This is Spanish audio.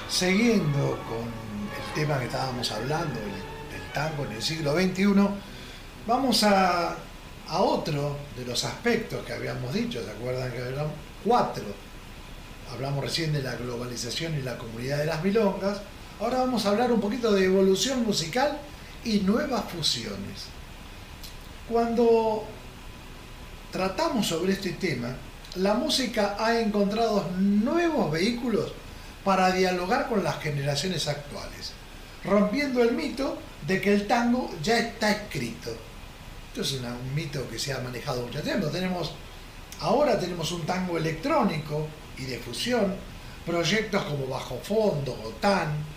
Siguiendo con el tema que estábamos hablando, del tango en el siglo XXI, vamos a otro de los aspectos que habíamos dicho. ¿Se acuerdan que eran cuatro? Hablamos recién de la globalización y la comunidad de las milongas. Ahora vamos a hablar un poquito de evolución musical y nuevas fusiones. Cuando tratamos sobre este tema, la música ha encontrado nuevos vehículos para dialogar con las generaciones actuales, rompiendo el mito de que el tango ya está escrito. Esto es un mito que se ha manejado mucho tiempo. Ahora tenemos un tango electrónico y de fusión, proyectos como Bajo Fondo, Gotán,